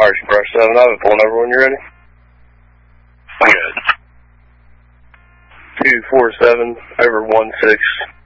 Fire Express 7, I've been pulling over when you're ready. Good. 247 over 16.